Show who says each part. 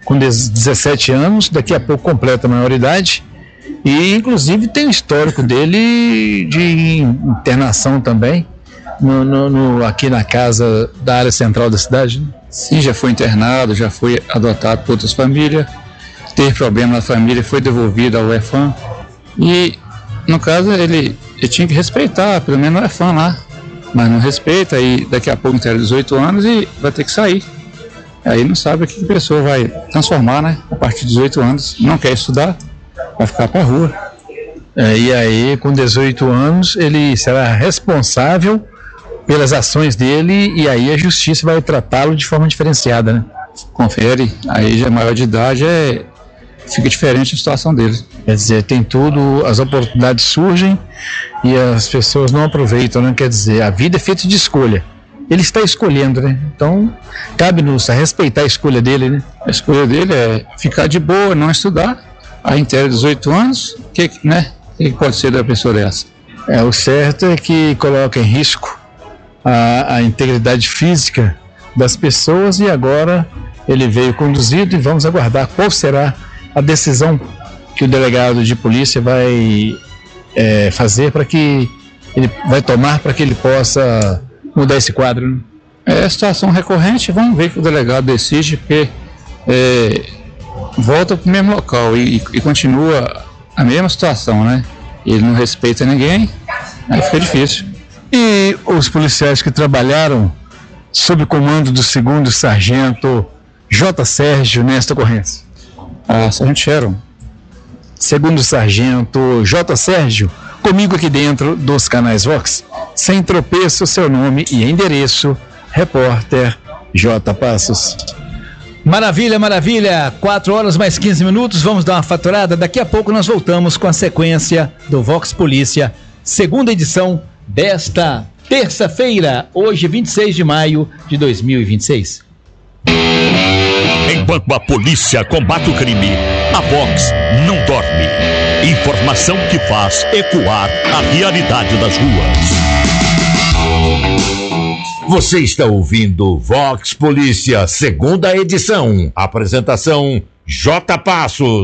Speaker 1: com 17 anos, daqui a pouco completa a maioridade, e inclusive tem o histórico dele de internação também, aqui na casa da área central da cidade, né?
Speaker 2: Sim, já foi internado, já foi adotado por outras famílias, teve problema na família, foi devolvido ao UEFAM, e no caso ele tinha que respeitar, pelo menos o UEFAM lá, mas não respeita, e daqui a pouco inteira 18 anos e vai ter que sair. Aí não sabe o que a pessoa vai transformar, né? A partir de 18 anos, não quer estudar, vai ficar pra rua.
Speaker 1: E aí, com 18 anos, ele será responsável pelas ações dele, e aí a justiça vai tratá-lo de forma diferenciada, né?
Speaker 2: Confere, aí já é maior de idade, fica diferente a situação dele.
Speaker 1: Quer dizer, tem tudo, as oportunidades surgem e as pessoas não aproveitam, né? Quer dizer, a vida é feita de escolha. Ele está escolhendo, né? Então, cabe-nos a respeitar a escolha dele, né?
Speaker 2: A escolha dele é ficar de boa, não estudar, aí inteira 18 anos, o que pode ser da pessoa dessa?
Speaker 1: O certo é que coloca em risco a integridade física das pessoas, e agora ele veio conduzido, e vamos aguardar qual será a decisão que o delegado de polícia vai fazer, para que ele vai tomar, para que ele possa mudar esse quadro, né?
Speaker 2: É situação recorrente, vamos ver o que o delegado decide, porque volta para o mesmo local e continua a mesma situação, né? Ele não respeita ninguém, aí fica difícil.
Speaker 1: E os policiais que trabalharam sob comando do 2º Sargento J. Sérgio nesta ocorrência?
Speaker 2: Sargento Sharon.
Speaker 1: 2º Sargento J. Sérgio, comigo aqui dentro dos canais Vox, sem tropeço, seu nome e endereço, repórter J. Passos.
Speaker 3: Maravilha, maravilha, 4 horas mais 15 minutos, vamos dar uma faturada, daqui a pouco nós voltamos com a sequência do Vox Polícia, segunda edição desta terça-feira, hoje 26 de maio de 2026.
Speaker 4: Enquanto a polícia combate o crime, a Vox não dorme. Informação que faz ecoar a realidade das ruas. Você está ouvindo Vox Polícia, segunda edição. Apresentação J. Passos.